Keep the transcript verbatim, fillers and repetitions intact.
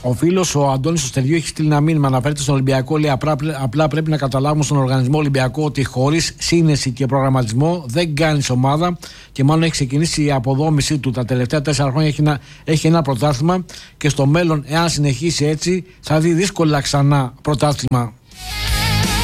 Ο φίλος ο Αντώνης στο Στεριού έχει στείλει ένα μήνυμα, αναφέρεται στον Ολυμπιακό. Λέει απλά, απλά πρέπει να καταλάβουμε στον οργανισμό Ολυμπιακό ότι χωρίς σύνεση και προγραμματισμό δεν κάνεις ομάδα και μάλλον έχει ξεκινήσει η αποδόμησή του. Τα τελευταία τέσσερα χρόνια έχει ένα, έχει ένα πρωτάθλημα και στο μέλλον, εάν συνεχίσει έτσι, θα δει δύσκολα ξανά πρωτάθλημα